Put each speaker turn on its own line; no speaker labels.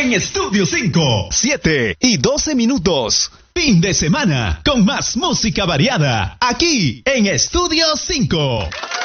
en Estudio 5.
7:12.
Fin de semana con más música variada aquí en Estudio 5.